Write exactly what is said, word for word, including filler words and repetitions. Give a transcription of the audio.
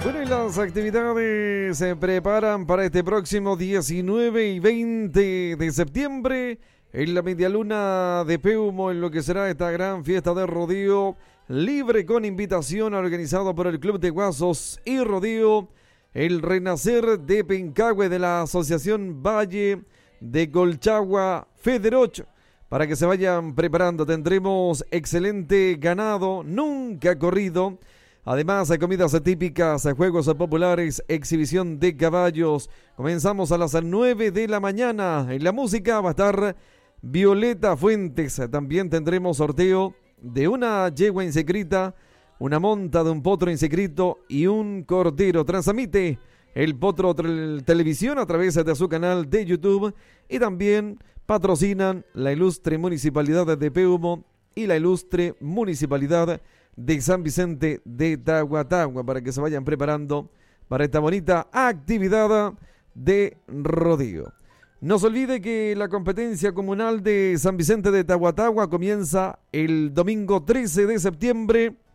Bueno, y las actividades se preparan para este próximo diecinueve y veinte de septiembre en la Medialuna de Peumo, en lo que será esta gran fiesta de rodeo libre con invitación organizado por el Club de Guasos y Rodeo, el Renacer de Pencahue de la Asociación Valle de Colchagua Federoch. Para que se vayan preparando, tendremos excelente ganado, nunca corrido. Además, hay comidas típicas, juegos populares, exhibición de caballos. Comenzamos a las nueve de la mañana. En la música va a estar Violeta Fuentes. También tendremos sorteo de una yegua inscrita, una monta de un potro inscrito y un cordero. Transmite el Potro Televisión a través de su canal de YouTube y también patrocinan la ilustre Municipalidad de Peumo y la ilustre Municipalidad de San Vicente de Tahuatahua, para que se vayan preparando para esta bonita actividad de rodeo. No se olvide que la competencia comunal de San Vicente de Tahuatahua comienza el domingo trece de septiembre